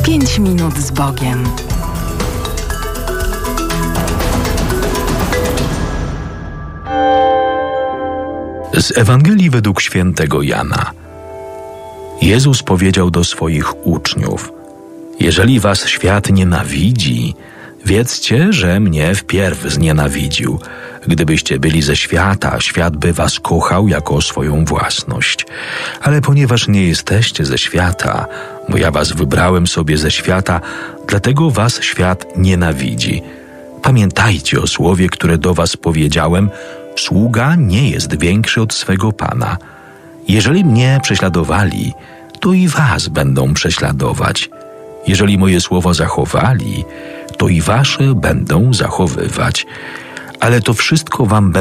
5 minut z Bogiem. Z Ewangelii według świętego Jana. Jezus powiedział do swoich uczniów: jeżeli was świat nienawidzi, wiedzcie, że mnie wpierw znienawidził. Gdybyście byli ze świata, świat by was kochał jako swoją własność. Ale ponieważ nie jesteście ze świata, bo ja was wybrałem sobie ze świata, dlatego was świat nienawidzi. Pamiętajcie o słowie, które do was powiedziałem: sługa nie jest większy od swego Pana. Jeżeli mnie prześladowali, to i was będą prześladować. Jeżeli moje słowo zachowali, to i wasze będą zachowywać. Ale to wszystko wam